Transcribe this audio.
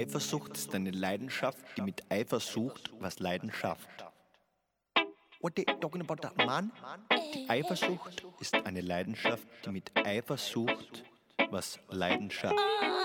Eifersucht ist eine Leidenschaft, die mit Eifer sucht, was Leidenschaft. What they talking about that man? Die Eifersucht ist eine Leidenschaft, die mit Eifer sucht, was Leidenschaft.